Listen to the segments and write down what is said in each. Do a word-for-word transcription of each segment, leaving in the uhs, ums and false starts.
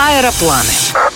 Аэропланы.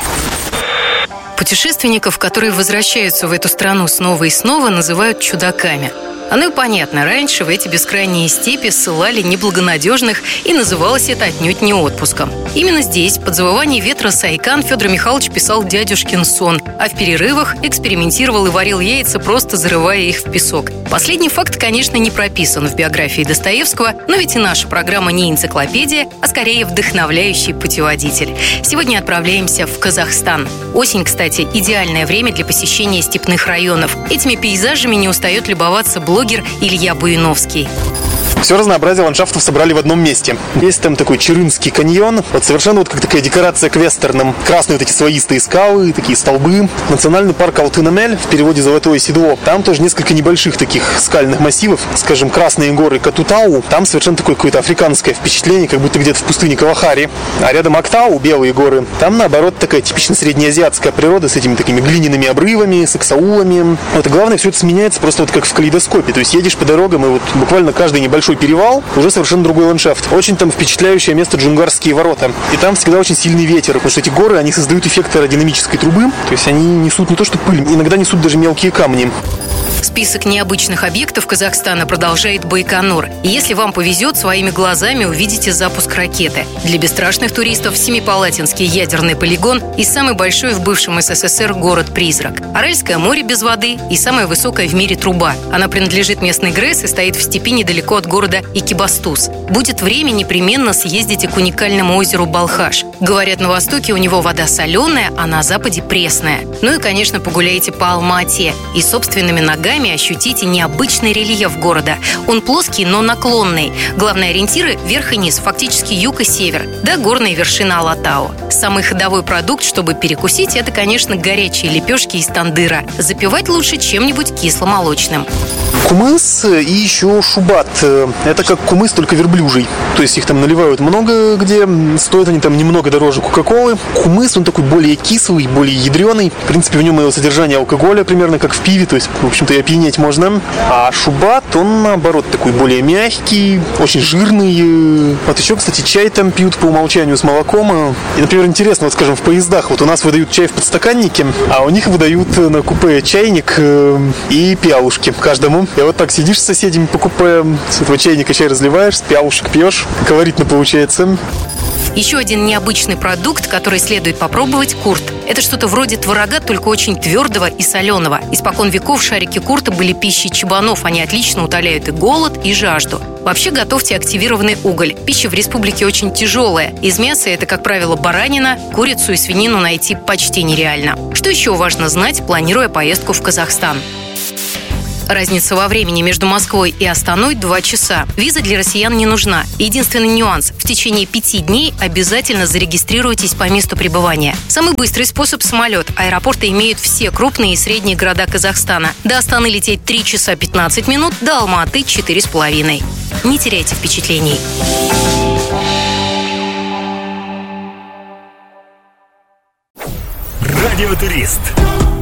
Путешественников, которые возвращаются в эту страну снова и снова, называют чудаками. Оно и понятно, раньше в эти бескрайние степи ссылали неблагонадежных, и называлось это отнюдь не отпуском. Именно здесь, под завывание ветра Сайкан, Федор Михайлович писал «Дядюшкин сон», а в перерывах экспериментировал и варил яйца, просто зарывая их в песок. Последний факт, конечно, не прописан в биографии Достоевского, но ведь и наша программа не энциклопедия, а скорее вдохновляющий путеводитель. Сегодня отправляемся в Казахстан. Осень, кстати, идеальное время для посещения степных районов. Этими пейзажами не устает любоваться блогер Илья Буиновский. Все разнообразие ландшафтов собрали в одном месте. Есть там такой Чырынский каньон. Вот совершенно вот как такая декорация к вестернам. Красные вот эти слоистые скалы, такие столбы. Национальный парк Алтын-Эмель, в переводе «Золотое седло». Там тоже несколько небольших таких скальных массивов. Скажем, Красные горы Катутау. Там совершенно такое какое-то африканское впечатление, как будто где-то в пустыне Калахари. А рядом Актау, Белые горы. Там, наоборот, такая типично среднеазиатская природа с этими такими глиняными обрывами, с аксаулами. Вот, и главное, все это сменяется просто вот как в калейдоскопе. То есть едешь по дорогам, и вот буквально каждый небольшой перевал, уже совершенно другой ландшафт. Очень там впечатляющее место Джунгарские ворота. И там всегда очень сильный ветер, потому что эти горы, они создают эффект аэродинамической трубы. То есть они несут не то что пыль, иногда несут даже мелкие камни. Список необычных объектов Казахстана продолжает Байконур. И если вам повезет, своими глазами увидите запуск ракеты. Для бесстрашных туристов Семипалатинский ядерный полигон и самый большой в бывшем СССР город-призрак. Аральское море без воды и самая высокая в мире труба. Она принадлежит местной ГРЭС и стоит в степи недалеко от города Экибастуз. Будет время, непременно съездите к уникальному озеру Балхаш. Говорят, на востоке у него вода соленая, а на западе пресная. Ну и, конечно, погуляйте по Алма-Ате и собственными ногами ощутите необычный рельеф города. Он плоский, но наклонный. Главные ориентиры – верх и низ, фактически юг и север, да горная вершина Алатау. Самый ходовой продукт, чтобы перекусить, это, конечно, горячие лепешки из тандыра. Запивать лучше чем-нибудь кисломолочным. Кумыс и еще шубат. Это как кумыс, только верблюжий. То есть их там наливают много где. Стоят они там немного дороже Кока-Колы. Кумыс, он такой более кислый, более ядреный. В принципе, в нем его содержание алкоголя примерно как в пиве. То есть, в общем-то, и опьянеть можно. А шубат, он, наоборот, такой более мягкий, очень жирный. Вот еще, кстати, чай там пьют по умолчанию с молоком. И, например, интересно, вот, скажем, в поездах. Вот у нас выдают чай в подстаканнике, а у них выдают на купе чайник и пиалушки каждому. И вот так сидишь с соседями по купе, с этого чайника чай разливаешь, с пиалушек пьешь. Колоритно получается. Еще один необычный продукт, который следует попробовать – курт. Это что-то вроде творога, только очень твердого и соленого. Испокон веков шарики курта были пищей чабанов. Они отлично утоляют и голод, и жажду. Вообще готовьте активированный уголь. Пища в республике очень тяжелая. Из мяса это, как правило, баранина, курицу и свинину найти почти нереально. Что еще важно знать, планируя поездку в Казахстан? Разница во времени между Москвой и Астаной – два часа. Виза для россиян не нужна. Единственный нюанс – в течение пяти дней обязательно зарегистрируйтесь по месту пребывания. Самый быстрый способ – самолет. Аэропорты имеют все крупные и средние города Казахстана. До Астаны лететь три часа пятнадцать минут, до Алма-Аты – четыре с половиной. Не теряйте впечатлений. Радиотурист.